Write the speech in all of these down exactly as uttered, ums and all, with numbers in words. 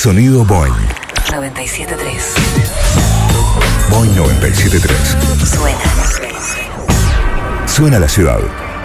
Sonido Boing. noventa y siete punto tres. Boing noventa y siete punto tres. Suena. Suena la ciudad.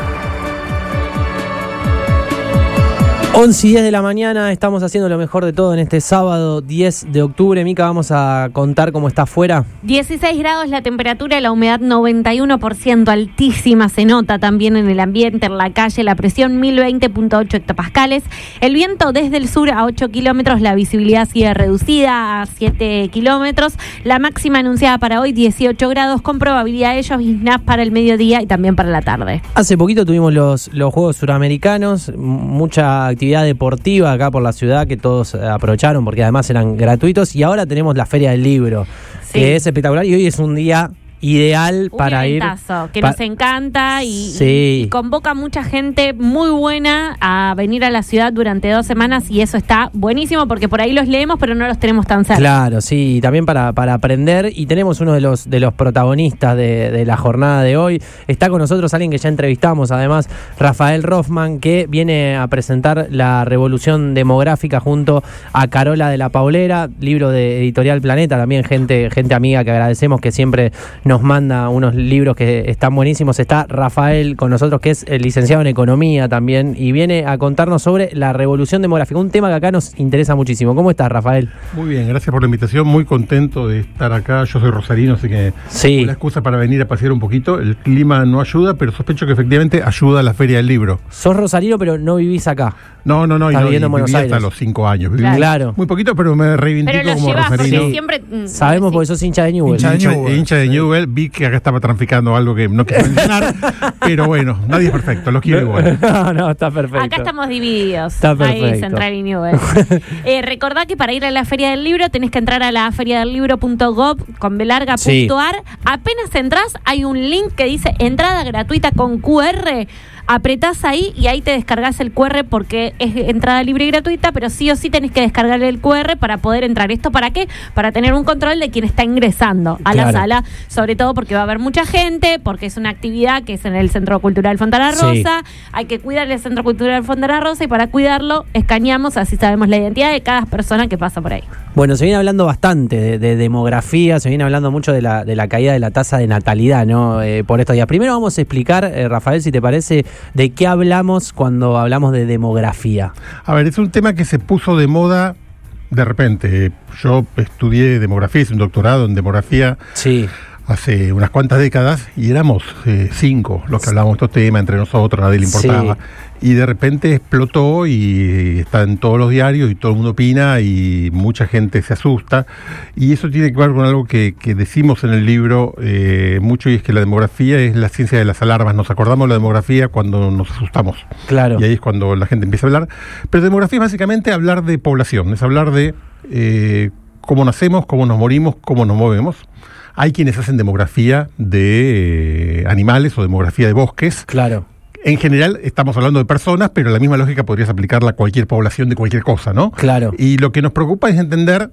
once y diez de la mañana, estamos haciendo lo mejor de todo en este sábado diez de octubre. Mica, vamos a contar cómo está afuera. dieciséis grados la temperatura, la humedad noventa y uno por ciento, altísima, se nota también en el ambiente, en la calle, la presión mil veinte punto ocho hectopascales, el viento desde el sur a ocho kilómetros, la visibilidad sigue reducida a siete kilómetros, la máxima anunciada para hoy dieciocho grados, con probabilidad de lloviznas para el mediodía y también para la tarde. Hace poquito tuvimos los, los Juegos Suramericanos, mucha actividad deportiva acá por la ciudad que todos aprovecharon porque además eran gratuitos, y ahora tenemos la Feria del Libro, sí, que es espectacular, y hoy es un día ideal un para eventazo, ir que pa- nos encanta y, sí. y, y convoca mucha gente muy buena a venir a la ciudad durante dos semanas, y eso está buenísimo porque por ahí los leemos pero no los tenemos tan cerca. Claro, sí, y también para, para aprender, y tenemos uno de los de los protagonistas de, de la jornada de hoy. Está con nosotros alguien que ya entrevistamos, además, Rafael Roffman, que viene a presentar La Revolución Demográfica junto a Carola de la Paulera, libro de Editorial Planeta, también gente, gente amiga que agradecemos, que siempre nos manda unos libros que están buenísimos. Está Rafael con nosotros, que es el licenciado en Economía también, y viene a contarnos sobre la revolución demográfica, un tema que acá nos interesa muchísimo. ¿Cómo estás, Rafael? Muy bien, gracias por la invitación, muy contento de estar acá. Yo soy rosarino, así que sí, la excusa para venir a pasear un poquito. El clima no ayuda, pero sospecho que efectivamente ayuda a la Feria del Libro. Sos rosarino, pero no vivís acá. No, no, no, y Estás no, viviendo y en Buenos viví Aires. hasta los cinco años. Viví Claro. muy poquito, pero me reivindico Pero lo como llevas rosarino. porque siempre mm, Sabemos sí. porque sos hincha de Newell. Hincha, Hincha de hincha, Newell. hincha de Newell. Vi que acá estaba traficando algo que no quiero mencionar, pero bueno, nadie es perfecto, los quiero igual. No, no, está perfecto. Acá estamos divididos. Está perfecto. Ahí, Central y Newell. eh, recordá que para ir a la Feria del Libro tenés que entrar a la feria del libro punto gob con belarga punto ar. Sí. Apenas entrás, hay un link que dice entrada gratuita con cu erre. Apretás ahí y ahí te descargas el cu erre porque es entrada libre y gratuita, pero sí o sí tenés que descargar el cu erre para poder entrar. ¿Esto para qué? Para tener un control de quien está ingresando a Claro. la sala, sobre todo porque va a haber mucha gente, porque es una actividad que es en el Centro Cultural Fontana Rosa. Sí. Hay que cuidar el Centro Cultural Fontana Rosa, y para cuidarlo escaneamos, así sabemos la identidad de cada persona que pasa por ahí. Bueno, se viene hablando bastante de, de demografía, se viene hablando mucho de la, de la caída de la tasa de natalidad, ¿no? Eh, por estos días. Primero vamos a explicar, eh, Rafael, si te parece, de qué hablamos cuando hablamos de demografía. A ver, es un tema que se puso de moda de repente. Yo estudié demografía, hice un doctorado en demografía Sí. hace unas cuantas décadas, y éramos eh, cinco los que hablábamos de estos temas entre nosotros, nadie le importaba. Sí. Y de repente explotó y está en todos los diarios y todo el mundo opina y mucha gente se asusta. Y eso tiene que ver con algo que, que decimos en el libro eh, mucho, y es que la demografía es la ciencia de las alarmas. Nos acordamos de la demografía cuando nos asustamos. Claro. Y ahí es cuando la gente empieza a hablar. Pero demografía es básicamente hablar de población, es hablar de eh, cómo nacemos, cómo nos morimos, cómo nos movemos. Hay quienes hacen demografía de eh, animales o demografía de bosques. Claro. En general estamos hablando de personas, pero la misma lógica podrías aplicarla a cualquier población de cualquier cosa, ¿no? Claro. Y lo que nos preocupa es entender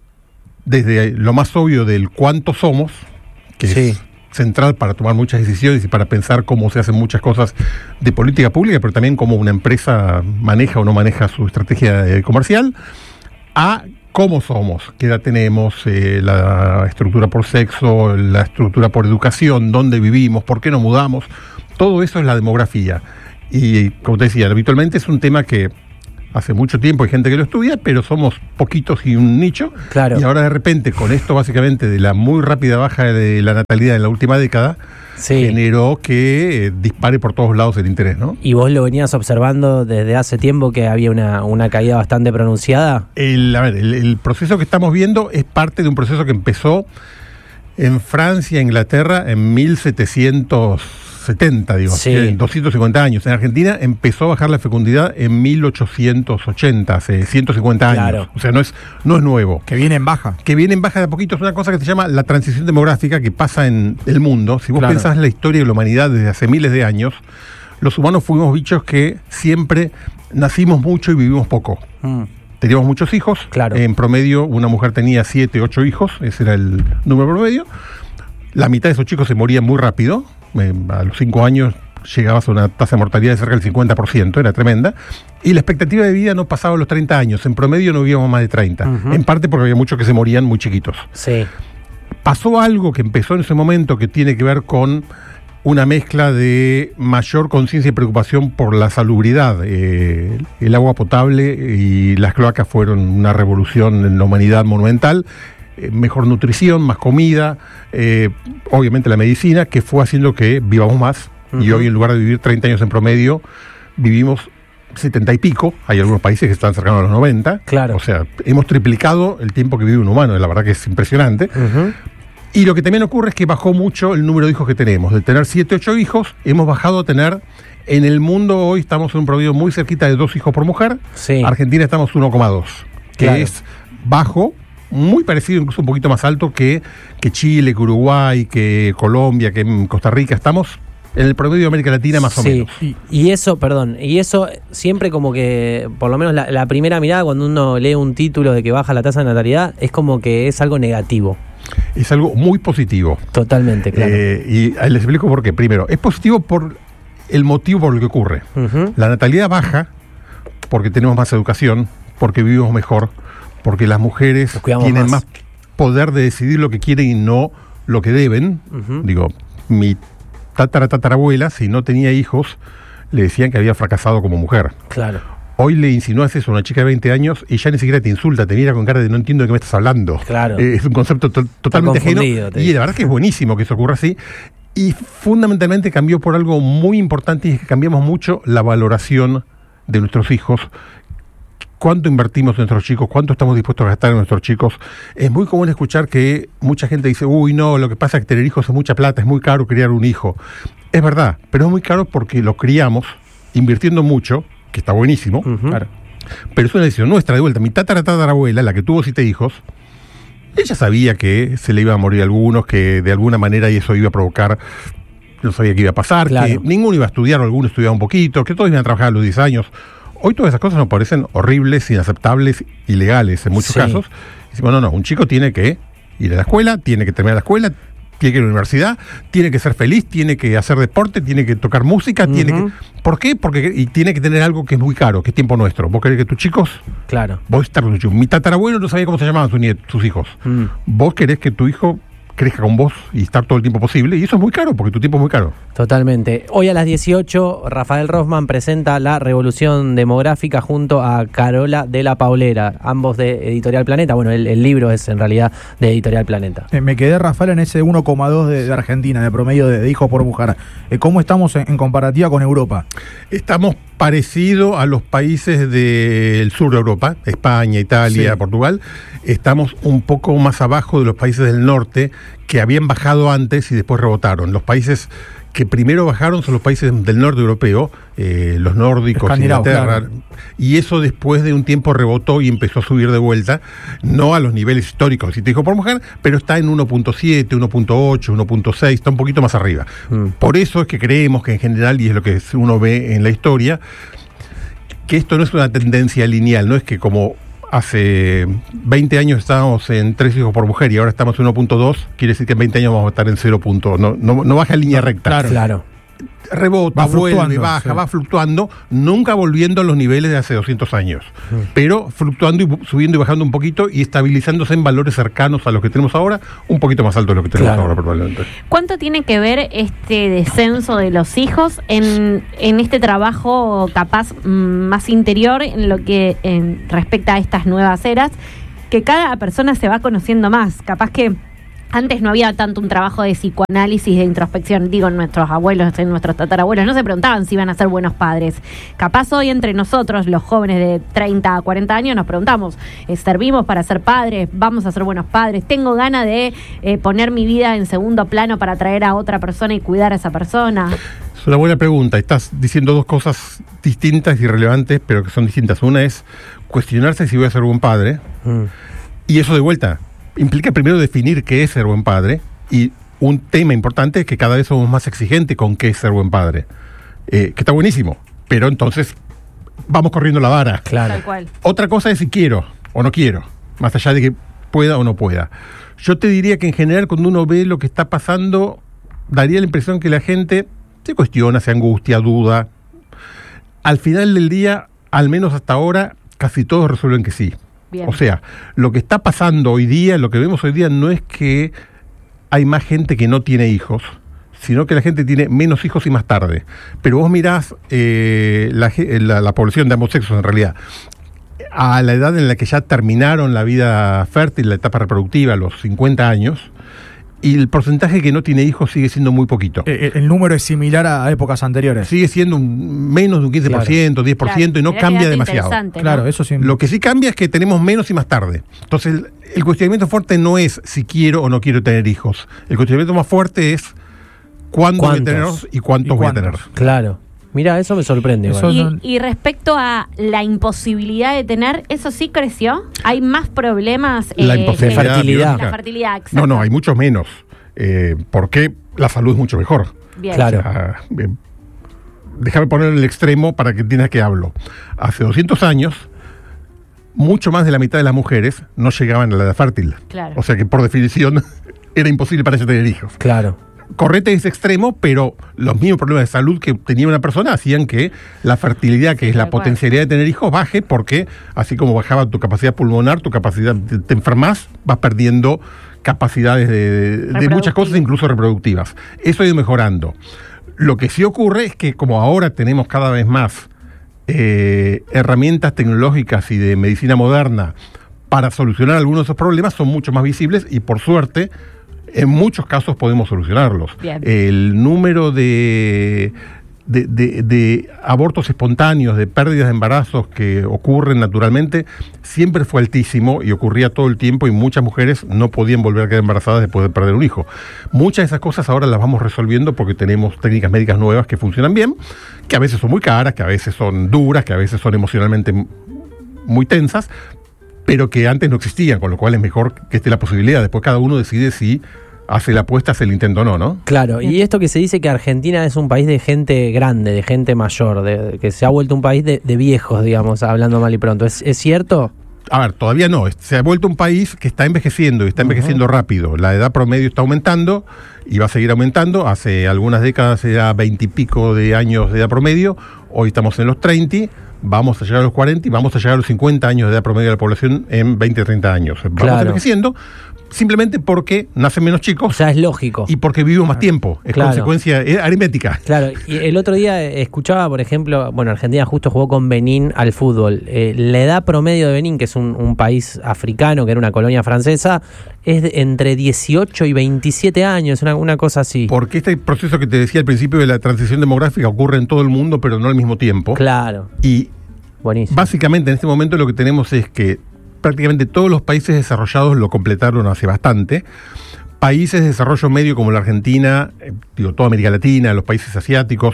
desde lo más obvio del cuánto somos, que Sí. es central para tomar muchas decisiones y para pensar cómo se hacen muchas cosas de política pública, pero también cómo una empresa maneja o no maneja su estrategia eh, comercial, a cómo somos, qué edad tenemos, eh, la estructura por sexo, la estructura por educación, dónde vivimos, por qué nos mudamos. Todo eso es la demografía. Y como te decía, habitualmente es un tema que hace mucho tiempo hay gente que lo estudia, pero somos poquitos y un nicho. Claro. Y ahora de repente, con esto básicamente de la muy rápida baja de la natalidad en la última década, Sí. generó que eh, dispare por todos lados el interés, ¿no? ¿Y vos lo venías observando desde hace tiempo que había una, una caída bastante pronunciada? El, a ver, el, el proceso que estamos viendo es parte de un proceso que empezó en Francia, Inglaterra, en mil setecientos setenta, digo, Sí. en doscientos cincuenta años. En Argentina empezó a bajar la fecundidad en mil ochocientos ochenta, hace ciento cincuenta años. Claro. O sea, no es, no es nuevo. Que viene en baja. Que viene en baja de a poquito, es una cosa que se llama la transición demográfica que pasa en el mundo. Si vos Claro. pensás en la historia de la humanidad desde hace miles de años, los humanos fuimos bichos que siempre nacimos mucho y vivimos poco. Mm. Teníamos muchos hijos. Claro. En promedio, una mujer tenía siete, ocho hijos. Ese era el número promedio. La mitad de esos chicos se morían muy rápido. Eh, a los cinco años llegabas a una tasa de mortalidad de cerca del cincuenta por ciento, era tremenda, y la expectativa de vida no pasaba los treinta años, en promedio no vivíamos más de treinta, uh-huh. en parte porque había muchos que se morían muy chiquitos. Sí. Pasó algo que empezó en ese momento que tiene que ver con una mezcla de mayor conciencia y preocupación por la salubridad. Eh, el agua potable y las cloacas fueron una revolución en la humanidad monumental. Eh, mejor nutrición, más comida, eh, obviamente la medicina, que fue haciendo que vivamos más. Uh-huh. Y hoy, en lugar de vivir treinta años en promedio, vivimos setenta y pico. Hay algunos países que están cercanos a los noventa. Claro. O sea, hemos triplicado el tiempo que vive un humano. La verdad que es impresionante. Uh-huh. Y lo que también ocurre es que bajó mucho el número de hijos que tenemos. De tener siete, ocho hijos, hemos bajado a tener... En el mundo hoy estamos en un promedio muy cerquita de dos hijos por mujer. Sí. Argentina estamos uno coma dos, que Claro. es bajo, muy parecido, incluso un poquito más alto que, que Chile, que Uruguay, que Colombia, que Costa Rica. Estamos en el promedio de América Latina más o Sí. menos. Y, y eso, perdón, y eso siempre como que, por lo menos la, la primera mirada cuando uno lee un título de que baja la tasa de natalidad, es como que es algo negativo. Es algo muy positivo. Totalmente, claro. Eh, y les explico por qué. Primero, es positivo por el motivo por el que ocurre. Uh-huh. La natalidad baja porque tenemos más educación, porque vivimos mejor, porque las mujeres Nos cuidamos tienen más. más poder de decidir lo que quieren y no lo que deben. Uh-huh. Digo, mi tatara tatarabuela, si no tenía hijos, le decían que había fracasado como mujer. Claro. Hoy le insinúas eso a una chica de veinte años y ya ni siquiera te insulta, te mira con cara de no entiendo de qué me estás hablando. Claro. Eh, es un concepto to- totalmente ajeno. confundido, Y la verdad que es buenísimo que eso ocurra así. Y fundamentalmente cambió por algo muy importante, y es que cambiamos mucho la valoración de nuestros hijos. ¿Cuánto invertimos en nuestros chicos? ¿Cuánto estamos dispuestos a gastar en nuestros chicos? Es muy común escuchar que mucha gente dice, uy, no, lo que pasa es que tener hijos es mucha plata, es muy caro criar un hijo. Es verdad, pero es muy caro porque lo criamos invirtiendo mucho, que está buenísimo, Uh-huh. claro. Pero es una decisión nuestra. De vuelta, mi tatara tatarabuela, la que tuvo siete hijos, ella sabía que se le iban a morir algunos, que de alguna manera eso iba a provocar, no sabía qué iba a pasar, Claro. que ninguno iba a estudiar o alguno estudiaba un poquito, que todos iban a trabajar a los diez años. Hoy todas esas cosas nos parecen horribles, inaceptables, ilegales en muchos Sí. casos. Y decimos, no, no, un chico tiene que ir a la escuela, tiene que terminar la escuela, tiene que ir a la universidad, tiene que ser feliz, tiene que hacer deporte, tiene que tocar música, Uh-huh. tiene que... ¿Por qué? Porque y tiene que tener algo que es muy caro, que es tiempo nuestro. ¿Vos querés que tus chicos... Claro. Vos estar con tus chicos. Mi tatarabuelo no sabía cómo se llamaban sus, nietos, sus hijos. Mm. Vos querés que tu hijo crezca con vos y estar todo el tiempo posible, y eso es muy caro, porque tu tiempo es muy caro. Totalmente. Hoy a las dieciocho, Rafael Roffman presenta La Revolución Demográfica junto a Carola de la Paulera, ambos de Editorial Planeta. Bueno, el, el libro es en realidad de Editorial Planeta. Eh, me quedé, Rafael, en ese uno coma dos de, de Argentina, de promedio de, de hijos por mujer. Eh, ¿Cómo estamos en, en comparativa con Europa? Estamos parecidos a los países del sur de Europa, España, Italia, Sí. Portugal. Estamos un poco más abajo de los países del norte, que habían bajado antes y después rebotaron. Los países que primero bajaron son los países del norte europeo, eh, los nórdicos, Escandinavos, Inglaterra, claro. y eso después de un tiempo rebotó y empezó a subir de vuelta, no a los niveles históricos, si te dijo por mujer, pero está en uno punto siete, uno punto ocho, uno punto seis, está un poquito más arriba. Mm. Por eso es que creemos que en general, y es lo que uno ve en la historia, que esto no es una tendencia lineal, no es que como hace veinte años estábamos en tres hijos por mujer y ahora estamos en uno punto dos, quiere decir que en veinte años vamos a estar en cero. No, no, no baja en línea recta. claro. Claro. Rebota, Va vuelve, fluctuando, baja, sí. va fluctuando, nunca volviendo a los niveles de hace doscientos años, pero fluctuando y bu- subiendo y bajando un poquito y estabilizándose en valores cercanos a los que tenemos ahora, un poquito más alto de lo que tenemos Claro. ahora probablemente. ¿Cuánto tiene que ver este descenso de los hijos en, en este trabajo capaz mm, más interior en lo que en, respecta a estas nuevas eras? Que cada persona se va conociendo más. Capaz que antes no había tanto un trabajo de psicoanálisis, de introspección. Digo, nuestros abuelos, nuestros tatarabuelos no se preguntaban si iban a ser buenos padres. Capaz hoy entre nosotros, los jóvenes de treinta a cuarenta años, nos preguntamos, eh, ¿servimos para ser padres? ¿Vamos a ser buenos padres? ¿Tengo ganas de eh, poner mi vida en segundo plano para traer a otra persona y cuidar a esa persona? Es una buena pregunta. Estás diciendo dos cosas distintas y relevantes, pero que son distintas. Una es cuestionarse si voy a ser buen padre, Mm. y eso de vuelta implica primero definir qué es ser buen padre, y un tema importante es que cada vez somos más exigentes con qué es ser buen padre, eh, que está buenísimo, pero entonces vamos corriendo la vara. Claro. Tal cual. Otra cosa es si quiero o no quiero, más allá de que pueda o no pueda. Yo te diría que en general cuando uno ve lo que está pasando, daría la impresión que la gente se cuestiona, se angustia, duda. Al final del día, al menos hasta ahora, casi todos resuelven que sí. Bien. O sea, lo que está pasando hoy día, lo que vemos hoy día no es que hay más gente que no tiene hijos, sino que la gente tiene menos hijos y más tarde. Pero vos mirás eh, la, la, la población de ambos sexos en realidad, a la edad en la que ya terminaron la vida fértil, la etapa reproductiva, a los cincuenta años, y el porcentaje que no tiene hijos sigue siendo muy poquito. Eh, el número es similar a épocas anteriores. Sigue siendo un, menos de un quince por ciento, claro. diez por ciento, claro. Y no Mirá cambia qué demasiado. interesante, ¿no? Claro, eso sí. Lo que sí cambia es que tenemos menos y más tarde. Entonces, el, el cuestionamiento fuerte no es si quiero o no quiero tener hijos. El cuestionamiento más fuerte es cuándo voy a tenerlos y cuántos, ¿Y voy a cuántos? tener. Claro. Mira, eso me sorprende. Eso igual. Y, y respecto a la imposibilidad de tener, ¿eso sí creció? ¿Hay más problemas? La eh, imposibilidad de fertilidad. biológica. La fertilidad, exacto. No, no, hay muchos menos. Eh, porque la salud es mucho mejor. Bien. Claro. O sea, bien. Déjame poner el extremo para que entiendas que hablo. Hace doscientos años, mucho más de la mitad de las mujeres no llegaban a la edad fértil. Claro. O sea que por definición era imposible para ellas tener hijos. Claro. Correte ese extremo, pero los mismos problemas de salud que tenía una persona hacían que la fertilidad, que Sí, es la tal cual. potencialidad de tener hijos, baje, porque así como bajaba tu capacidad pulmonar, tu capacidad, te, te enfermas, vas perdiendo capacidades de, de muchas cosas, incluso reproductivas. Eso ha ido mejorando. Lo que sí ocurre es que como ahora tenemos cada vez más eh, herramientas tecnológicas y de medicina moderna para solucionar algunos de esos problemas, son mucho más visibles y por suerte en muchos casos podemos solucionarlos. Bien. El número de, de, de, de abortos espontáneos, de pérdidas de embarazos que ocurren naturalmente, siempre fue altísimo y ocurría todo el tiempo y muchas mujeres no podían volver a quedar embarazadas después de perder un hijo. Muchas de esas cosas ahora las vamos resolviendo porque tenemos técnicas médicas nuevas que funcionan bien, que a veces son muy caras, que a veces son duras, que a veces son emocionalmente muy tensas, pero que antes no existían, con lo cual es mejor que esté la posibilidad. Después cada uno decide si hace la apuesta, hace el intento o no, ¿no? Claro, Bien. y esto que se dice que Argentina es un país de gente grande, de gente mayor, de, que se ha vuelto un país de, de viejos, digamos, hablando mal y pronto. ¿Es, es cierto? A ver, todavía no. Se ha vuelto un país que está envejeciendo y está envejeciendo uh-huh. rápido. La edad promedio está aumentando y va a seguir aumentando. Hace algunas décadas era veintipico de años de edad promedio. Hoy estamos en los treinta. Vamos a llegar a los cuarenta y vamos a llegar a los cincuenta años de edad promedio de la población en veinte, treinta años. Vamos Claro. envejeciendo simplemente porque nacen menos chicos. O sea, es lógico. Y porque vivimos más tiempo. Es Claro. consecuencia es aritmética. Claro, y el otro día escuchaba, por ejemplo, bueno, Argentina justo jugó con Benín al fútbol. Eh, la edad promedio de Benín, que es un, un país africano, que era una colonia francesa, es de entre dieciocho y veintisiete años, una, una cosa así. Porque este proceso que te decía al principio de la transición demográfica ocurre en todo el mundo, pero no al mismo tiempo. Claro, Y buenísimo. básicamente en este momento lo que tenemos es que prácticamente todos los países desarrollados lo completaron hace bastante. Países de desarrollo medio como la Argentina, eh, digo, toda América Latina, los países asiáticos,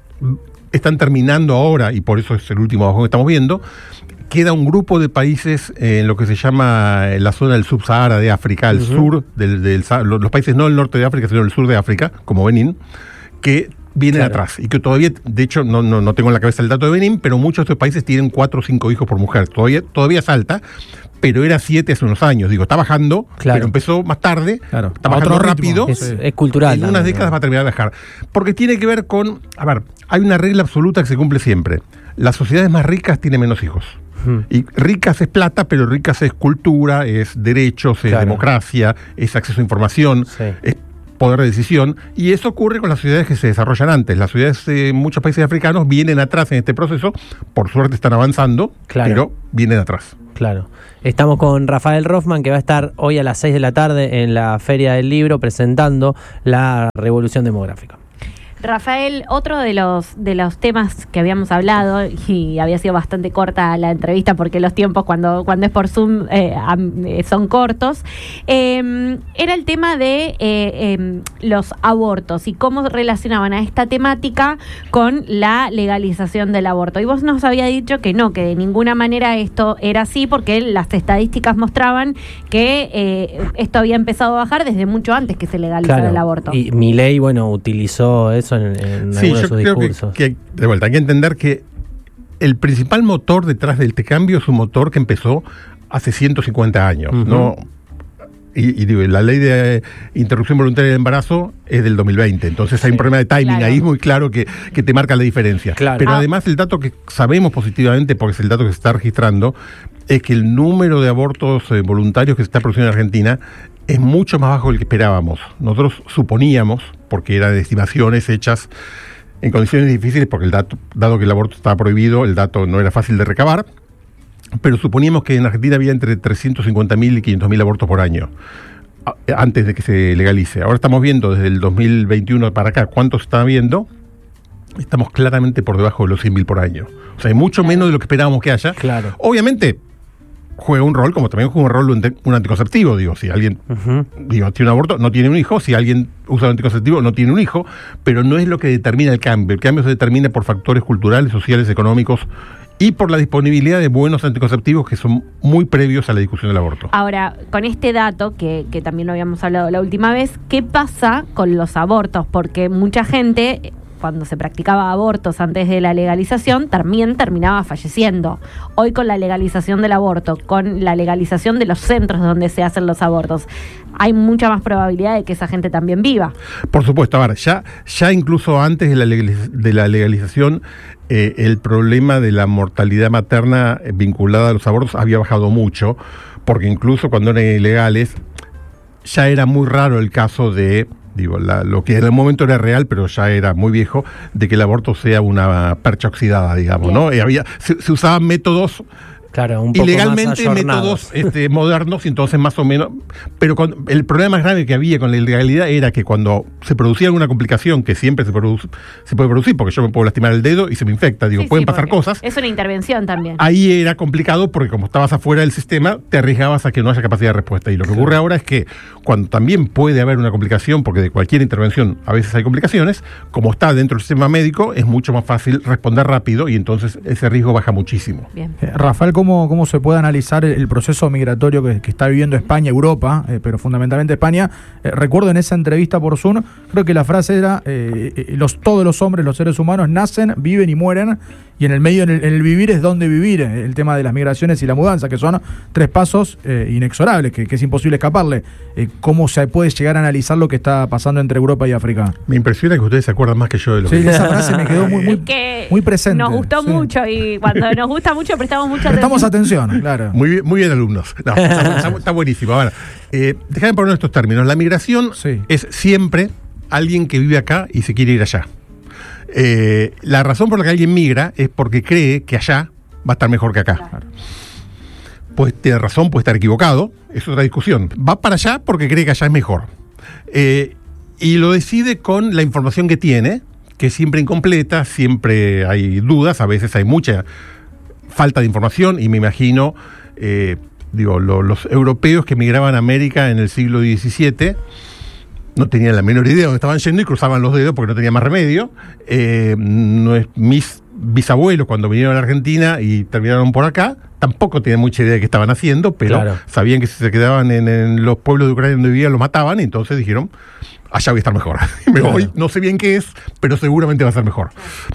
están terminando ahora, y por eso es el último bajón que estamos viendo. Queda un grupo de países eh, en lo que se llama eh, la zona del subsahara de África, el Uh-huh. sur, del, del, los, los países no del norte de África, sino del sur de África, como Benín, que vienen Claro. atrás y que todavía, de hecho, no, no, no tengo en la cabeza el dato de Benín, pero muchos de estos países tienen cuatro o cinco hijos por mujer. Todavía, todavía es alta, pero era siete hace unos años. Digo, está bajando, Claro. pero empezó más tarde, Claro. está A bajando otro ritmo. rápido. Es, es cultural. En unas también, décadas ¿no? va a terminar de bajar. Porque tiene que ver con, a ver, hay una regla absoluta que se cumple siempre. Las sociedades más ricas tienen menos hijos. Hmm. Y ricas es plata, pero ricas es cultura, es derechos, es Claro. democracia, es acceso a información, Sí. es poder de decisión. Y eso ocurre con las sociedades que se desarrollan antes. Las sociedades de muchos países africanos vienen atrás en este proceso. Por suerte están avanzando, Claro. pero vienen atrás. Claro. Estamos con Rafael Roffman, que va a estar hoy a las seis de la tarde en la Feria del Libro presentando la revolución demográfica. Rafael, otro de los de los temas que habíamos hablado, y había sido bastante corta la entrevista porque los tiempos cuando, cuando es por Zoom eh, am, eh, son cortos, eh, era el tema de eh, eh, los abortos y cómo relacionaban a esta temática con la legalización del aborto. Y vos nos había dicho que no, que de ninguna manera esto era así porque las estadísticas mostraban que eh, esto había empezado a bajar desde mucho antes que se legalizara el aborto. Y Milei, bueno, utilizó eso en, en Sí, algunos de yo sus creo que, discursos. que, de vuelta, hay que entender que el principal motor detrás de este cambio es un motor que empezó hace ciento cincuenta años. Uh-huh. ¿No? Y, y digo, la ley de interrupción voluntaria del embarazo es del dos mil veinte, entonces hay un problema de timing claro. ahí muy claro que, que te marca la diferencia. Claro. Pero Ah. además el dato que sabemos positivamente, porque es el dato que se está registrando, es que el número de abortos eh, voluntarios que se está produciendo en Argentina es mucho más bajo del que esperábamos. Nosotros suponíamos, porque eran estimaciones hechas en condiciones difíciles, porque el dato, dado que el aborto estaba prohibido, el dato no era fácil de recabar, pero suponíamos que en Argentina había entre trescientos cincuenta mil y quinientos mil abortos por año, a- antes de que se legalice. Ahora estamos viendo desde el dos mil veintiuno para acá cuánto se está viendo. Estamos claramente por debajo de los cien mil por año. O sea, hay mucho menos de lo que esperábamos que haya. Claro. Obviamente, juega un rol, como también juega un rol un, te- un anticonceptivo. Digo, si alguien Ujú. digo, tiene un aborto, no tiene un hijo. Si alguien usa un anticonceptivo, no tiene un hijo. Pero no es lo que determina el cambio. El cambio se determina por factores culturales, sociales, económicos y por la disponibilidad de buenos anticonceptivos que son muy previos a la discusión del aborto. Ahora, con este dato, que, que también lo habíamos hablado la última vez, ¿qué pasa con los abortos? Porque mucha gente, cuando se practicaba abortos antes de la legalización, también terminaba falleciendo. Hoy, con la legalización del aborto, con la legalización de los centros donde se hacen los abortos, hay mucha más probabilidad de que esa gente también viva. Por supuesto, a ver, ya, ya incluso antes de la, legaliz- de la legalización, eh, el problema de la mortalidad materna eh, vinculada a los abortos había bajado mucho, porque incluso cuando eran ilegales, ya era muy raro el caso de, digo, la- lo que en el momento era real, pero ya era muy viejo, de que el aborto sea una percha oxidada, digamos, Bien. ¿no? Y había, se, se usaban métodos Claro, un poco ilegalmente más ayornados. métodos este, modernos, y entonces más o menos, pero con, el problema más grave que había con la ilegalidad era que cuando se producía alguna complicación, que siempre se produce, se puede producir, porque yo me puedo lastimar el dedo y se me infecta, digo, Sí, pueden sí, pasar porque cosas. Es una intervención también. Ahí era complicado porque como estabas afuera del sistema, te arriesgabas a que no haya capacidad de respuesta. Y lo que ocurre ahora es que cuando también puede haber una complicación, porque de cualquier intervención a veces hay complicaciones, como está dentro del sistema médico, es mucho más fácil responder rápido y entonces ese riesgo baja muchísimo. Bien. Eh, Rafael, ¿cómo, ¿cómo se puede analizar el, el proceso migratorio que, que está viviendo España, Europa, eh, pero fundamentalmente España? Eh, recuerdo en esa entrevista por Zoom, creo que la frase era, eh, eh, los, todos los hombres, los seres humanos, nacen, viven y mueren, y en el medio, en el, en el vivir es donde vivir, eh, el tema de las migraciones y la mudanza, que son tres pasos eh, inexorables, que, que es imposible escaparle. Eh, ¿Cómo se puede llegar a analizar lo que está pasando entre Europa y África? Me impresiona que ustedes se acuerdan más que yo de lo Sí, que... esa frase me quedó muy, muy, Es que muy presente. nos gustó Sí. mucho y cuando nos gusta mucho prestamos mucha Prestamos atención. atención, claro. Muy bien, muy bien, alumnos. No, está, está- está buenísimo. Ahora, eh, déjame poner estos términos. La migración Sí. es siempre alguien que vive acá y se quiere ir allá. Eh, la razón por la que alguien migra es porque cree que allá va a estar mejor que acá. Claro. Pues tiene razón, puede estar equivocado, es otra discusión. Va para allá porque cree que allá es mejor. Eh, y lo decide con la información que tiene, que es siempre incompleta, siempre hay dudas, a veces hay mucha falta de información, y me imagino, eh, digo, lo- los europeos que migraban a América en el siglo diecisiete no tenían la menor idea de dónde estaban yendo y cruzaban los dedos porque no tenían más remedio. Eh, no es, mis bisabuelos, cuando vinieron a la Argentina y terminaron por acá, tampoco tenían mucha idea de qué estaban haciendo, pero Claro. sabían que si se quedaban en, en los pueblos de Ucrania donde vivían, los mataban, y entonces dijeron, allá voy a estar mejor. Me Claro. voy, no sé bien qué es, pero seguramente va a ser mejor.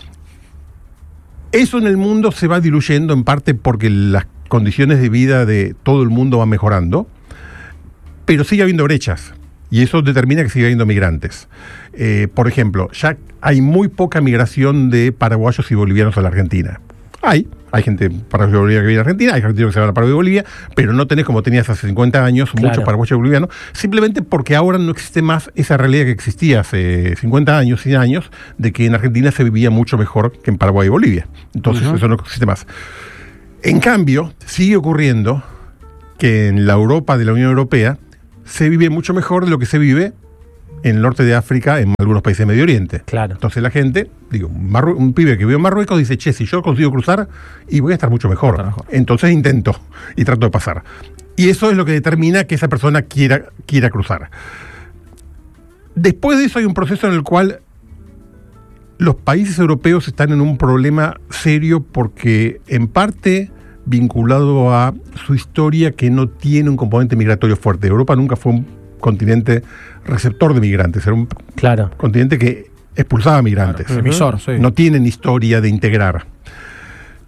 Eso en el mundo se va diluyendo en parte porque las condiciones de vida de todo el mundo van mejorando, pero sigue habiendo brechas, y eso determina que sigue habiendo migrantes. Eh, por ejemplo, ya hay muy poca migración de paraguayos y bolivianos a la Argentina. Hay, hay gente paraguaya y boliviana que viene a Argentina, hay gente que se van a Paraguay y Bolivia, pero no tenés como tenías hace cincuenta años, Claro. muchos paraguayos y bolivianos, simplemente porque ahora no existe más esa realidad que existía hace cincuenta años, cien años, de que en Argentina se vivía mucho mejor que en Paraguay y Bolivia. Entonces Ujú. eso no existe más. En cambio, sigue ocurriendo que en la Europa de la Unión Europea se vive mucho mejor de lo que se vive en el norte de África, en algunos países de Medio Oriente. Claro. Entonces la gente, digo, Marru- un pibe que vive en Marruecos dice, che, si yo consigo cruzar, y voy a estar mucho mejor. Estar mejor. Entonces intento y trato de pasar. Y eso es lo que determina que esa persona quiera, quiera cruzar. Después de eso hay un proceso en el cual los países europeos están en un problema serio porque, en parte, vinculado a su historia, que no tiene un componente migratorio fuerte. Europa nunca fue un continente receptor de migrantes, era un Claro. continente que expulsaba migrantes. Claro, emisor, sí. No tienen historia de integrar.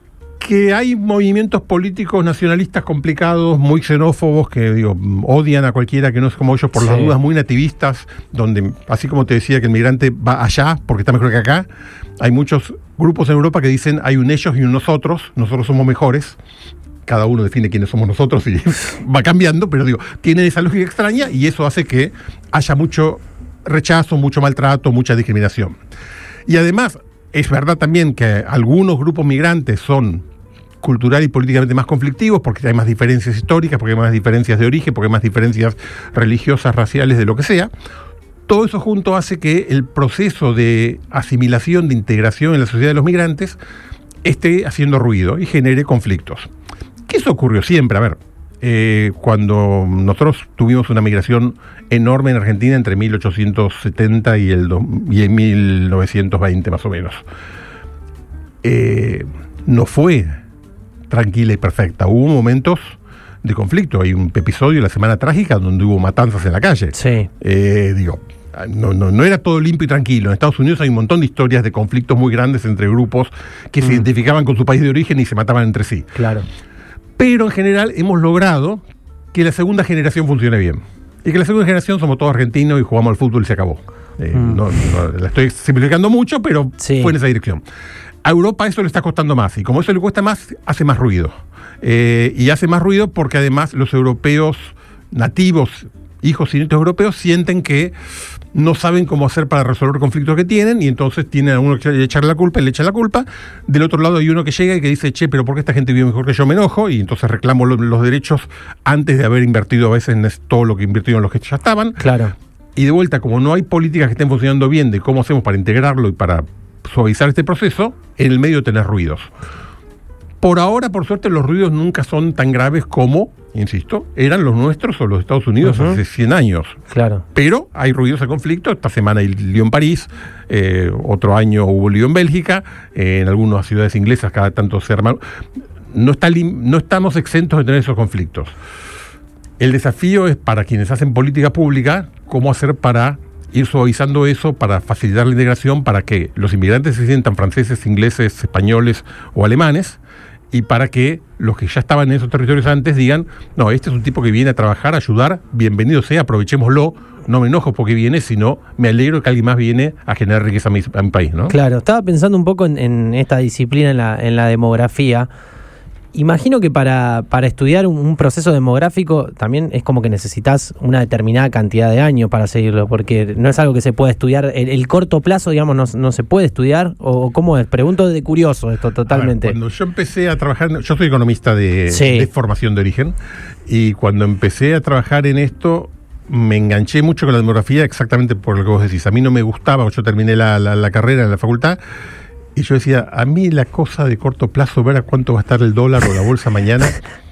Que hay movimientos políticos nacionalistas complicados, muy xenófobos, que digo, odian a cualquiera que no es como ellos por sí. Las dudas, muy nativistas, donde, así como te decía que el migrante va allá porque está mejor que acá, hay muchos grupos en Europa que dicen hay un ellos y un nosotros, nosotros somos mejores, cada uno define quiénes somos nosotros y va cambiando, pero digo, tienen esa lógica extraña y eso hace que haya mucho rechazo, mucho maltrato, mucha discriminación. Y además, es verdad también que algunos grupos migrantes son cultural y políticamente más conflictivos, porque hay más diferencias históricas, porque hay más diferencias de origen, porque hay más diferencias religiosas, raciales, de lo que sea. Todo eso junto hace que el proceso de asimilación, de integración en la sociedad de los migrantes esté haciendo ruido y genere conflictos. ¿Qué eso ocurrió siempre? A ver, eh, cuando nosotros tuvimos una migración enorme en Argentina entre mil ochocientos setenta y, el do, y en mil novecientos veinte más o menos, eh, no fue tranquila y perfecta. Hubo momentos de conflicto. Hay un episodio, la Semana Trágica, donde hubo matanzas en la calle. Sí. Eh, digo, no, no, no era todo limpio y tranquilo. En Estados Unidos hay un montón de historias de conflictos muy grandes entre grupos que mm. se identificaban con su país de origen y se mataban entre sí. Claro. Pero en general hemos logrado que la segunda generación funcione bien. Y que la segunda generación somos todos argentinos y jugamos al fútbol y se acabó. Eh, mm. no, no, la estoy simplificando mucho, pero sí. Fue en esa dirección. A Europa eso le está costando más, y como eso le cuesta más, hace más ruido. Eh, y hace más ruido porque además los europeos nativos, hijos y nietos europeos, sienten que no saben cómo hacer para resolver conflictos que tienen, y entonces tienen a uno que echarle la culpa y le echan la culpa. Del otro lado hay uno que llega y que dice, che, pero ¿por qué esta gente vive mejor que yo? Me enojo, y entonces reclamo lo, los derechos antes de haber invertido a veces en todo lo que invirtieron los que ya estaban. Claro. Y de vuelta, como no hay políticas que estén funcionando bien de cómo hacemos para integrarlo y para suavizar este proceso, en el medio tenés ruidos. Por ahora, por suerte, los ruidos nunca son tan graves como, insisto, eran los nuestros o los Estados Unidos uh-huh. hace cien años. Claro. Pero hay ruidos de conflicto. Esta semana hay lío en París, eh, otro año hubo lío en Bélgica, eh, en algunas ciudades inglesas cada tanto se arman. No, está lim- no estamos exentos de tener esos conflictos. El desafío es para quienes hacen política pública, cómo hacer para ir suavizando eso, para facilitar la integración, para que los inmigrantes se sientan franceses, ingleses, españoles o alemanes, y para que los que ya estaban en esos territorios antes digan, no, este es un tipo que viene a trabajar, a ayudar, bienvenido sea, aprovechémoslo, no me enojo porque viene, sino me alegro que alguien más viene a generar riqueza a mi, a mi país, ¿no? Claro, estaba pensando un poco en, en esta disciplina, en la, en la demografía. Imagino que para, para estudiar un, un proceso demográfico también es como que necesitas una determinada cantidad de años para seguirlo, porque no es algo que se pueda estudiar. El, el corto plazo, digamos, no, no se puede estudiar, o cómo es. Pregunto de curioso esto totalmente. Ver, cuando yo empecé a trabajar, yo soy economista de, sí. de formación de origen, y cuando empecé a trabajar en esto, me enganché mucho con la demografía exactamente por lo que vos decís. A mí no me gustaba, yo terminé la, la, la carrera en la facultad, y yo decía, a mí la cosa de corto plazo, ver a cuánto va a estar el dólar o la bolsa mañana,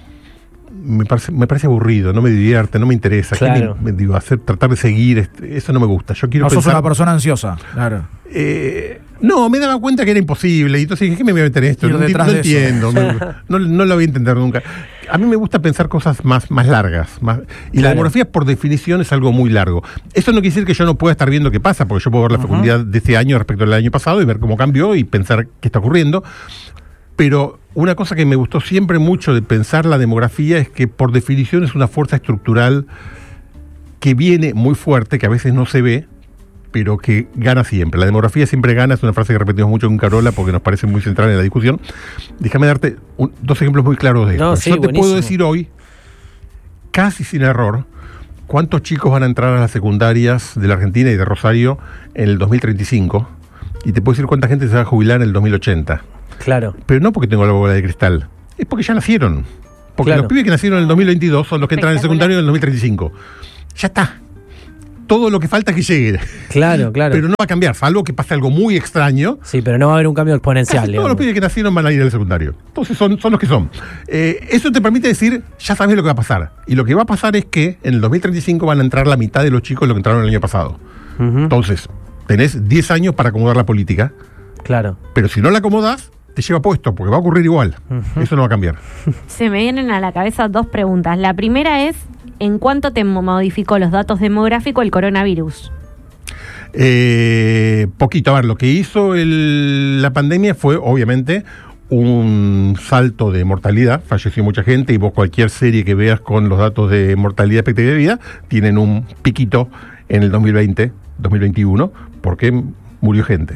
me parece, me parece aburrido, no me divierte, no me interesa. Claro. Me, me, digo, hacer, tratar de seguir, este, eso no me gusta. Yo quiero no pensar, sos una persona ansiosa, claro. Eh, no, me daba cuenta que era imposible, y entonces dije, ¿qué me voy a meter en esto? No, no entiendo, me, no, no lo voy a entender nunca. A mí me gusta pensar cosas más, más largas, más, y claro. La demografía por definición es algo muy largo. Eso no quiere decir que yo no pueda estar viendo qué pasa, porque yo puedo ver la uh-huh. fecundidad de este año respecto al año pasado y ver cómo cambió y pensar qué está ocurriendo. Pero una cosa que me gustó siempre mucho de pensar la demografía es que por definición es una fuerza estructural que viene muy fuerte, que a veces no se ve, pero que gana siempre. La demografía siempre gana, es una frase que repetimos mucho en Carola porque nos parece muy central en la discusión. Déjame darte un, dos ejemplos muy claros de esto. No, sí, Yo te buenísimo. puedo decir hoy, casi sin error, cuántos chicos van a entrar a las secundarias de la Argentina y de Rosario en el dos mil treinta y cinco, y te puedo decir cuánta gente se va a jubilar en el dos mil ochenta. Claro. Pero no porque tengo la bola de cristal, es porque ya nacieron. Porque claro. Los pibes que nacieron en el dos mil veintidós son los que entran en el secundario en el dos mil treinta y cinco. Ya está. Todo lo que falta es que llegue. Claro, claro. Pero no va a cambiar, salvo que pase algo muy extraño. Sí, pero no va a haber un cambio exponencial. Casi todos los pibes que nacieron van a ir al secundario. Entonces son, son los que son. Eh, eso te permite decir, ya sabes lo que va a pasar. Y lo que va a pasar es que en el dos mil treinta y cinco van a entrar la mitad de los chicos de los que entraron el año pasado. Uh-huh. Entonces, tenés diez años para acomodar la política. Claro. Pero si no la acomodás, te lleva puesto, porque va a ocurrir igual. Uh-huh. Eso no va a cambiar. Se me vienen a la cabeza dos preguntas. La primera es, ¿en cuánto te modificó los datos demográficos el coronavirus? Eh, poquito. A ver, lo que hizo el, la pandemia fue, obviamente, un salto de mortalidad, falleció mucha gente, y vos cualquier serie que veas con los datos de mortalidad y expectativa de vida tienen un piquito en el dos mil veinte, dos mil veintiuno, porque murió gente.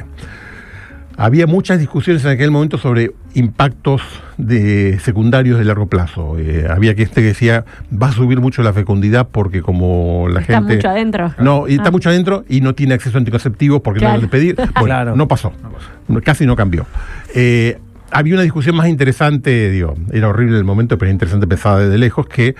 Había muchas discusiones en aquel momento sobre impactos de secundarios de largo plazo. Eh, había que este que decía, va a subir mucho la fecundidad porque como la está gente... Está mucho adentro. No, y está Ah. mucho adentro y no tiene acceso a anticonceptivos porque Claro. no lo pedir. Bueno, Claro. no pasó. Casi no cambió. Eh, había una discusión más interesante, digo, era horrible el momento, pero era interesante pensada desde lejos, que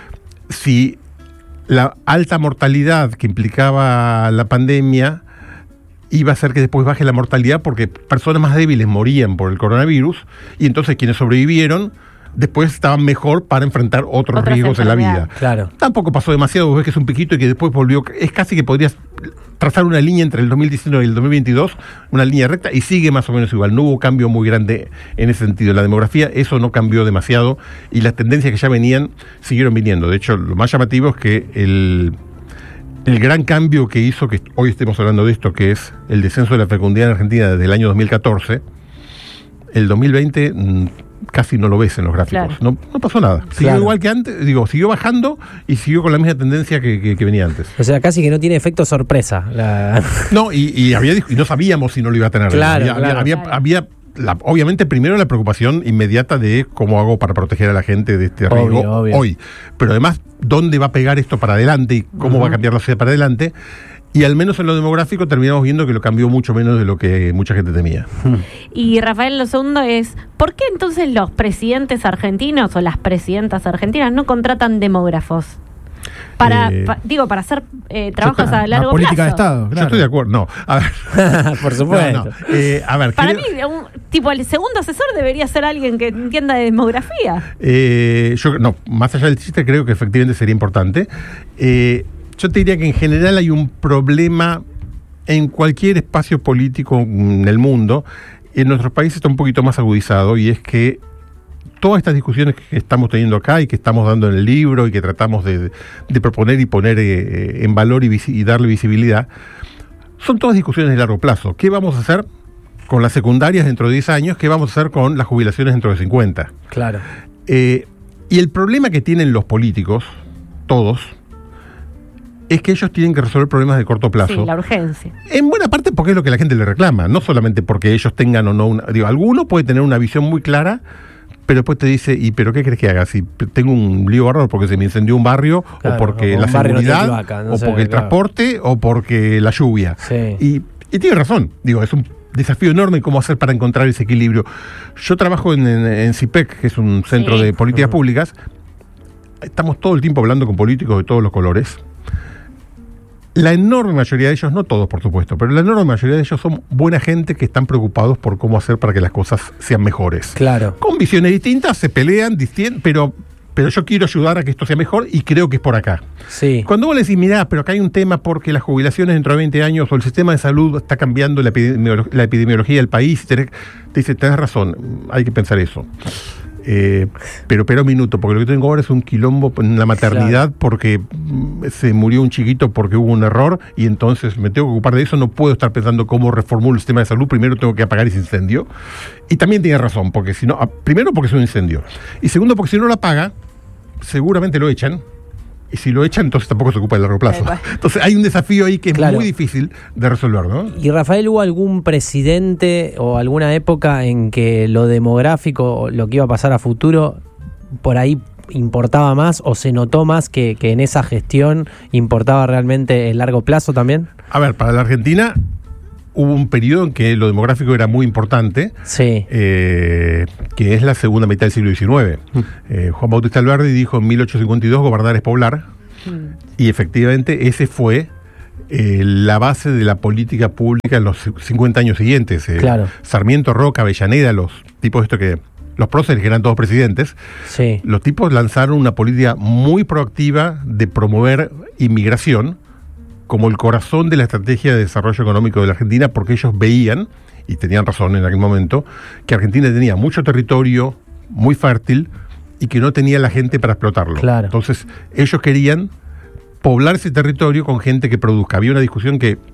si la alta mortalidad que implicaba la pandemia iba a hacer que después baje la mortalidad porque personas más débiles morían por el coronavirus y entonces quienes sobrevivieron después estaban mejor para enfrentar otros Otras riesgos en la vida. enfermedades. Claro. Tampoco pasó demasiado, vos ves que es un piquito y que después volvió, es casi que podrías trazar una línea entre el dos mil diecinueve y el dos mil veintidós, una línea recta, y sigue más o menos igual. No hubo cambio muy grande en ese sentido. La demografía, eso no cambió demasiado y las tendencias que ya venían siguieron viniendo. De hecho, lo más llamativo es que el... El gran cambio que hizo que hoy estemos hablando de esto, que es el descenso de la fecundidad en Argentina desde el año dos mil catorce, el dos mil veinte mmm, casi no lo ves en los gráficos. Claro. No, no pasó nada. Siguió Claro. igual que antes, digo, siguió bajando y siguió con la misma tendencia que, que, que venía antes. O sea, casi que no tiene efecto sorpresa. La... No, y, y, había, y no sabíamos si no lo iba a tener. Claro, había, claro. había, Claro. había la, obviamente primero la preocupación inmediata de cómo hago para proteger a la gente de este Obvio, riesgo obvio. hoy. Pero además, ¿dónde va a pegar esto para adelante y cómo Uh-huh. va a cambiar la sociedad para adelante? Y al menos en lo demográfico terminamos viendo que lo cambió mucho menos de lo que mucha gente temía. Y Rafael, lo segundo es, ¿por qué entonces los presidentes argentinos o las presidentas argentinas no contratan demógrafos? Para, Eh, pa- digo, para hacer eh, trabajos estoy- a largo Una política de plazo. Estado, Yo claro. estoy de acuerdo. No, a ver. Por supuesto. No, no. Eh, a ver, Para creo- mí, un- tipo, el segundo asesor debería ser alguien que entienda de demografía. Eh, yo, no, más allá del chiste, creo que efectivamente sería importante. Eh, yo te diría que en general hay un problema en cualquier espacio político en el mundo. En nuestros países está un poquito más agudizado, y es que todas estas discusiones que estamos teniendo acá y que estamos dando en el libro y que tratamos de, de proponer y poner eh, en valor y, visi- y darle visibilidad, son todas discusiones de largo plazo. ¿Qué vamos a hacer con las secundarias dentro de diez años? ¿Qué vamos a hacer con las jubilaciones dentro de cincuenta? Claro. Eh, y el problema que tienen los políticos, todos, es que ellos tienen que resolver problemas de corto plazo. Sí, la urgencia. En buena parte porque es lo que la gente le reclama, no solamente porque ellos tengan o no una... Digo, alguno puede tener una visión muy clara, pero después te dice, ¿y pero qué crees que haga? Si p- tengo un lío bárbaro porque se me incendió un barrio, Claro, o porque o la un barrio no tiene seguridad, cloaca, no o sé, porque el claro. transporte, o porque la lluvia. Sí. Y, y tiene razón, digo, es un desafío enorme cómo hacer para encontrar ese equilibrio. Yo trabajo en, en, en CIPEC, que es un centro Sí. de políticas Ujú. públicas. Estamos todo el tiempo hablando con políticos de todos los colores. La enorme mayoría de ellos, no todos por supuesto, pero la enorme mayoría de ellos son buena gente que están preocupados por cómo hacer para que las cosas sean mejores. Claro. Con visiones distintas, se pelean, distien- pero, pero yo quiero ayudar a que esto sea mejor y creo que es por acá. Sí. Cuando vos le decís, mirá, pero acá hay un tema porque las jubilaciones dentro de veinte años o el sistema de salud está cambiando la, epidemiolo- la epidemiología del país, tenés- te dice, tenés razón, hay que pensar eso. Eh, pero pero un minuto, porque lo que tengo ahora es un quilombo en la maternidad, Claro. porque mm, se murió un chiquito porque hubo un error y entonces me tengo que ocupar de eso. No puedo estar pensando cómo reformulo el sistema de salud. Primero tengo que apagar ese incendio. Y también tiene razón, porque si no, ah, primero porque es un incendio, y segundo porque si no lo apaga, seguramente lo echan. Y si lo echan, entonces tampoco se ocupa de largo plazo. Ahí va. Entonces hay un desafío ahí que es Claro. muy difícil de resolver, ¿no? ¿Y Rafael, hubo algún presidente o alguna época en que lo demográfico, lo que iba a pasar a futuro, por ahí importaba más o se notó más que, que en esa gestión importaba realmente el largo plazo también? A ver, para la Argentina hubo un periodo en que lo demográfico era muy importante, Sí. eh, que es la segunda mitad del siglo diecinueve. Mm. Eh, Juan Bautista Alberdi dijo en mil ochocientos cincuenta y dos, gobernar es poblar, y efectivamente ese fue eh, la base de la política pública en los cincuenta años siguientes. Eh, Claro. Sarmiento, Roca, Avellaneda, los tipos estos que... Los próceres, que eran todos presidentes, Sí. los tipos lanzaron una política muy proactiva de promover inmigración como el corazón de la estrategia de desarrollo económico de la Argentina, porque ellos veían, y tenían razón en aquel momento, que Argentina tenía mucho territorio, muy fértil, y que no tenía la gente para explotarlo. Claro. Entonces, ellos querían poblar ese territorio con gente que produzca. Había una discusión que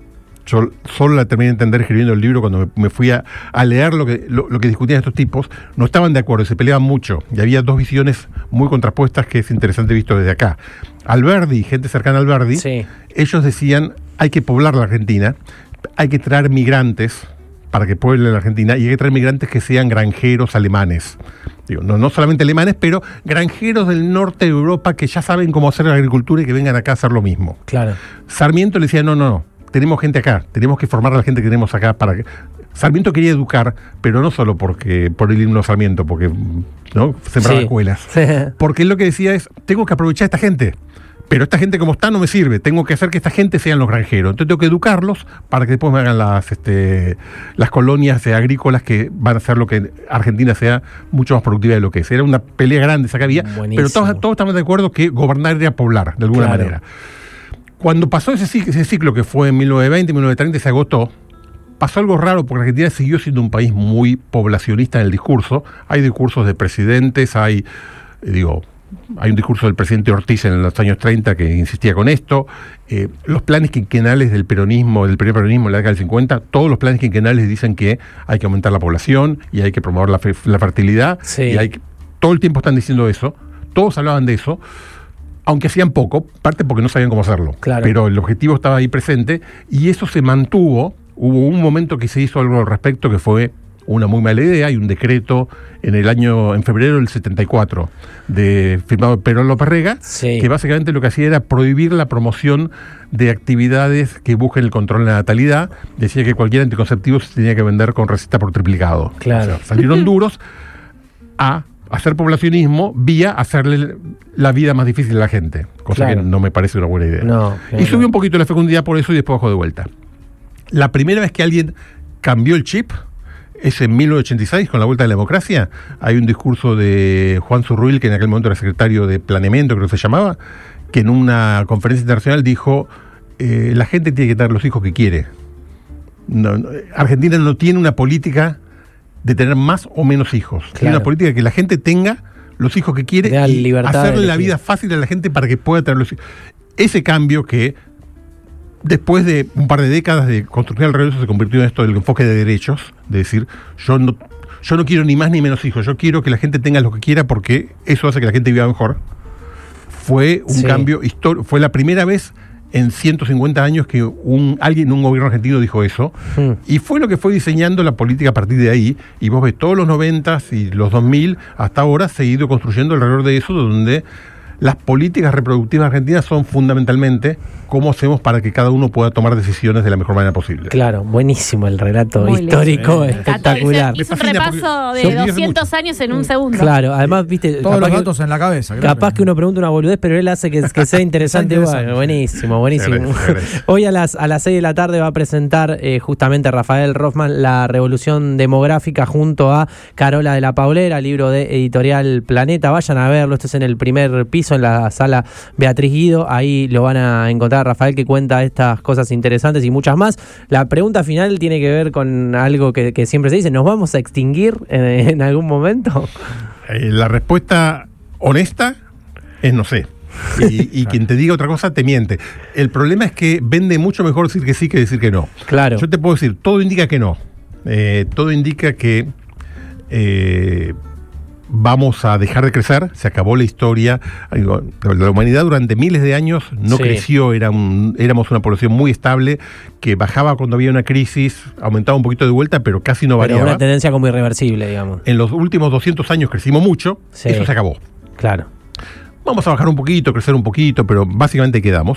yo solo la terminé de entender escribiendo el libro cuando me, me fui a, a leer lo que, lo, lo que discutían estos tipos. No estaban de acuerdo, se peleaban mucho. Y había dos visiones muy contrapuestas que es interesante visto desde acá. Alberdi, gente cercana a Alberdi, Sí. ellos decían, hay que poblar la Argentina, hay que traer migrantes para que pueblen la Argentina, y hay que traer migrantes que sean granjeros alemanes. Digo, no, no solamente alemanes, pero granjeros del norte de Europa que ya saben cómo hacer la agricultura y que vengan acá a hacer lo mismo. Claro. Sarmiento le decía, no, no, no, tenemos gente acá, tenemos que formar a la gente que tenemos acá para que... Sarmiento quería educar, pero no solo porque por el himno Sarmiento, porque no sembraba Sí. escuelas. Porque él lo que decía es, tengo que aprovechar a esta gente, pero esta gente como está no me sirve, tengo que hacer que esta gente sean los granjeros, entonces tengo que educarlos para que después me hagan las, este, las colonias eh, agrícolas que van a hacer lo que Argentina sea mucho más productiva de lo que es. Era una pelea grande esa que había, Buenísimo. pero todos, todos estaban de acuerdo que gobernar era poblar, de alguna Claro. manera. Cuando pasó ese ciclo, ese ciclo que fue en mil novecientos veinte, mil novecientos treinta, se agotó, pasó algo raro porque Argentina siguió siendo un país muy poblacionista en el discurso. Hay discursos de presidentes, hay, eh, digo, hay un discurso del presidente Ortiz en los años treinta que insistía con esto. Eh, los planes quinquenales del peronismo, del primer peronismo en la década del cincuenta, todos los planes quinquenales dicen que hay que aumentar la población y hay que promover la, fe- la fertilidad. Sí. Y hay que, todo el tiempo están diciendo eso. Todos hablaban de eso, aunque hacían poco, parte porque no sabían cómo hacerlo. Claro. Pero el objetivo estaba ahí presente y eso se mantuvo. Hubo un momento que se hizo algo al respecto que fue una muy mala idea. Hay un decreto en el año, en febrero del setenta y cuatro, de, firmado por Perón López Rega, Sí. que básicamente lo que hacía era prohibir la promoción de actividades que busquen el control de la natalidad. Decía que cualquier anticonceptivo se tenía que vender con receta por triplicado. Claro. O sea, salieron duros a hacer poblacionismo vía hacerle la vida más difícil a la gente, cosa Claro. que no me parece una buena idea. No, y claro. subió un poquito la fecundidad por eso y después bajó de vuelta. La primera vez que alguien cambió el chip es en mil novecientos ochenta y seis, con la vuelta de la democracia. Hay un discurso de Juan Zurruil, que en aquel momento era secretario de Planeamiento, creo que se llamaba, que en una conferencia internacional dijo, eh, la gente tiene que tener los hijos que quiere. No, no, Argentina no tiene una política de tener más o menos hijos. Tiene Claro. una política que la gente tenga los hijos que quiere Le da y libertad de hacerle la elegir. vida fácil a la gente para que pueda tener los hijos. Ese cambio que después de un par de décadas de construcción al regreso se convirtió en esto del enfoque de derechos, de decir, yo no, yo no quiero ni más ni menos hijos, yo quiero que la gente tenga lo que quiera porque eso hace que la gente viva mejor. Fue un Sí. cambio histórico, fue la primera vez en ciento cincuenta años que un, alguien en un gobierno argentino dijo eso, Hmm. y fue lo que fue diseñando la política a partir de ahí, y vos ves todos los noventas y los dos mil, hasta ahora se ha ido construyendo alrededor de eso, donde las políticas reproductivas argentinas son fundamentalmente cómo hacemos para que cada uno pueda tomar decisiones de la mejor manera posible. Claro, buenísimo el relato Muy histórico, lindo. espectacular. Hizo un Me fascina repaso porque de yo viví hace doscientos mucho. años en un segundo. Claro, además, viste, Todos capaz los que- datos en la cabeza. claro. Capaz que uno pregunta una boludez, pero él hace que, que sea interesante. interesante. igual. Buenísimo, buenísimo. Se agradece, se agradece. Hoy a las, a las seis de la tarde va a presentar eh, justamente Rafael Roffman La Revolución Demográfica junto a Carola de la Paulera, libro de Editorial Planeta. Vayan a verlo, esto es en el primer piso, en la sala Beatriz Guido. Ahí lo van a encontrar a Rafael, que cuenta estas cosas interesantes y muchas más. La pregunta final tiene que ver con algo que, que siempre se dice: ¿nos vamos a extinguir en, en algún momento? Eh, la respuesta honesta es no sé. Y, y quien te diga otra cosa te miente. El problema es que vende mucho mejor decir que sí que decir que no. Claro. Yo te puedo decir, todo indica que no. Eh, todo indica que eh, vamos a dejar de crecer, se acabó la historia. Digo, la humanidad durante miles de años no Sí. creció, era un- éramos una población muy estable, que bajaba cuando había una crisis, aumentaba un poquito de vuelta, pero casi no Pero variaba. una tendencia como irreversible, digamos. En los últimos doscientos años crecimos mucho, Sí. eso se acabó. Claro. Vamos a bajar un poquito, crecer un poquito, pero básicamente quedamos.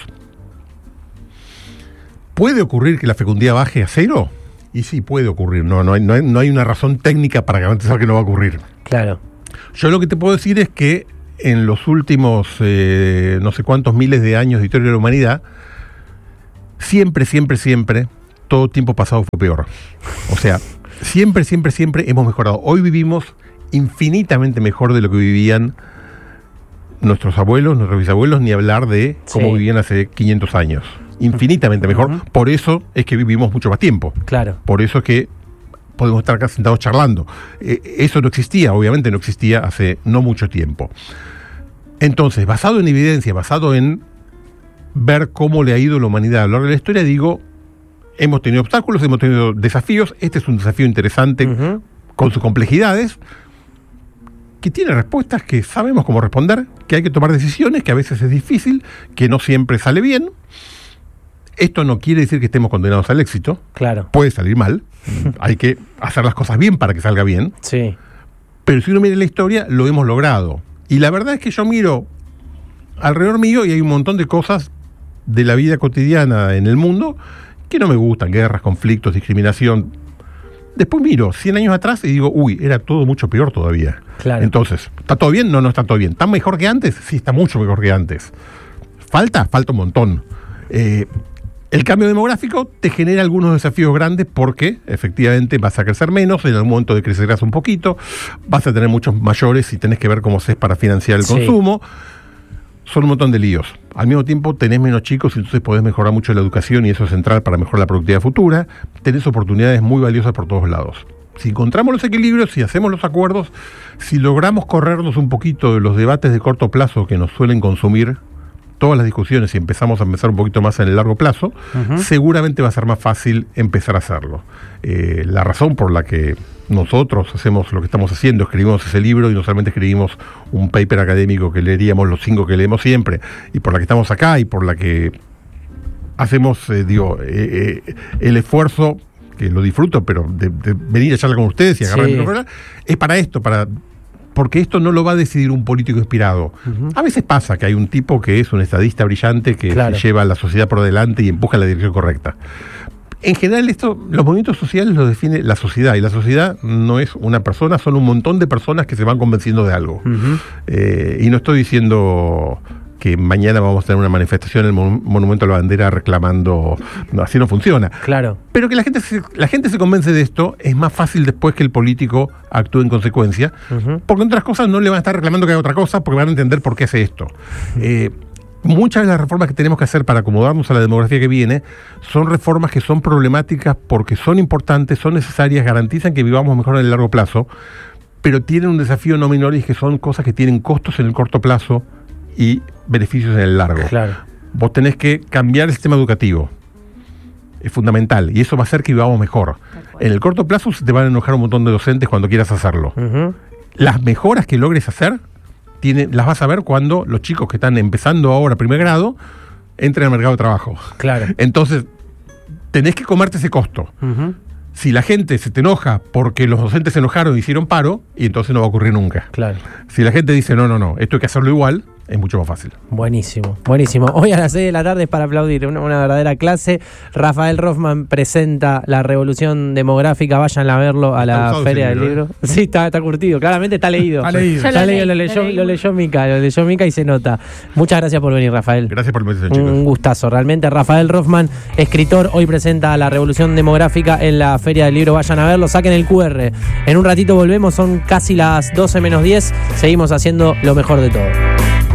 ¿Puede ocurrir que la fecundidad baje a cero? Y sí, puede ocurrir. No, no, hay, no, hay, no hay una razón técnica para garantizar que no va a ocurrir. Claro. Yo lo que te puedo decir es que en los últimos eh, no sé cuántos miles de años de historia de la humanidad, siempre, siempre, siempre, todo tiempo pasado fue peor. O sea, siempre, siempre, siempre hemos mejorado. Hoy vivimos infinitamente mejor de lo que vivían nuestros abuelos, nuestros bisabuelos, ni hablar de cómo Sí. vivían hace quinientos años. Infinitamente mejor. Ujú. Por eso es que vivimos mucho más tiempo. Claro. Por eso es que podemos estar acá sentados charlando. Eh, eso no existía, obviamente no existía hace no mucho tiempo. Entonces, basado en evidencia, basado en ver cómo le ha ido la humanidad a lo largo de la historia, digo, hemos tenido obstáculos, hemos tenido desafíos. Este es un desafío interesante uh-huh. con sus complejidades, que tiene respuestas que sabemos cómo responder, que hay que tomar decisiones, que a veces es difícil, que no siempre sale bien. Esto no quiere decir que estemos condenados al éxito. Claro. Puede salir mal. Hay que hacer las cosas bien para que salga bien. Sí. Pero si uno mira la historia, lo hemos logrado. Y la verdad es que yo miro alrededor mío y hay un montón de cosas de la vida cotidiana en el mundo que no me gustan, guerras, conflictos, discriminación. Después miro cien años atrás y digo, uy, era todo mucho peor todavía. Claro. Entonces, ¿está todo bien? No, no está todo bien. ¿Está mejor que antes? Sí, está mucho mejor que antes. ¿Falta? Falta un montón. Eh, el cambio demográfico te genera algunos desafíos grandes porque efectivamente vas a crecer menos, en algún momento decrecerás un poquito, vas a tener muchos mayores y tenés que ver cómo haces para financiar el sí. consumo. Son un montón de líos. Al mismo tiempo tenés menos chicos y entonces podés mejorar mucho la educación y eso es central para mejorar la productividad futura. Tenés oportunidades muy valiosas por todos lados. Si encontramos los equilibrios, si hacemos los acuerdos, si logramos corrernos un poquito de los debates de corto plazo que nos suelen consumir todas las discusiones y empezamos a pensar un poquito más en el largo plazo, uh-huh. seguramente va a ser más fácil empezar a hacerlo. Eh, la razón por la que nosotros hacemos lo que estamos haciendo, escribimos ese libro y no solamente escribimos un paper académico que leeríamos los cinco que leemos siempre, y por la que estamos acá y por la que hacemos, eh, digo, eh, eh, el esfuerzo, que lo disfruto, pero de, de venir a charlar con ustedes y agarrar sí. el micrófono, es para esto, para... porque esto no lo va a decidir un político inspirado. Uh-huh. A veces pasa que hay un tipo que es un estadista brillante que claro. lleva a la sociedad por delante y empuja en la dirección correcta. En general, esto, los movimientos sociales los define la sociedad, y la sociedad no es una persona, son un montón de personas que se van convenciendo de algo. Uh-huh. Eh, y no estoy diciendo que mañana vamos a tener una manifestación en el Mon- Monumento a la Bandera reclamando, no, así no funciona. Claro. Pero que la gente se, la gente se convence de esto, es más fácil después que el político actúe en consecuencia, uh-huh. porque en otras cosas no le van a estar reclamando que haga otra cosa, porque van a entender por qué hace esto. Uh-huh. Eh, muchas de las reformas que tenemos que hacer para acomodarnos a la demografía que viene son reformas que son problemáticas porque son importantes, son necesarias, garantizan que vivamos mejor en el largo plazo, pero tienen un desafío no menor y es que son cosas que tienen costos en el corto plazo y beneficios en el largo. Claro. Vos tenés que cambiar el sistema educativo. Es fundamental. Y eso va a hacer que vivamos mejor. En el corto plazo se te van a enojar un montón de docentes cuando quieras hacerlo. Uh-huh. Las mejoras que logres hacer, tiene, las vas a ver cuando los chicos que están empezando ahora primer grado entren al mercado de trabajo. Claro. Entonces, tenés que comerte ese costo. Uh-huh. Si la gente se te enoja porque los docentes se enojaron y hicieron paro, y entonces no va a ocurrir nunca. Claro. Si la gente dice, no, no, no, esto hay que hacerlo igual, es mucho más fácil. Buenísimo, buenísimo. Hoy a las seis de la tarde es para aplaudir, una, una verdadera clase. Rafael Roffman presenta La Revolución Demográfica, vayan a verlo a la Feria del Libro. ¿Eh? Sí, está, está curtido, claramente está leído. Está leído. Está está leído, leí, lo leyó, lo, lo leyó Mica, lo leyó Mica y se nota. Muchas gracias por venir, Rafael. Gracias por la invitación, chicos. Un gustazo, realmente. Rafael Roffman, escritor, hoy presenta La Revolución Demográfica en la Feria del Libro. Vayan a verlo, saquen el cu erre. En un ratito volvemos, son casi las doce menos diez. Seguimos haciendo lo mejor de todo.